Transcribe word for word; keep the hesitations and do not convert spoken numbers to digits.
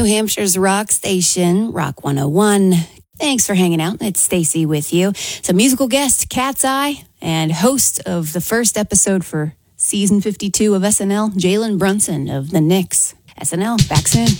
Hampshire's rock station, Rock one oh one. Thanks for hanging out. It's Stacy with you. It's a musical guest, Cat's Eye, and host of the first episode for season fifty-two of S N L, Jalen Brunson of the Knicks. S N L, back soon.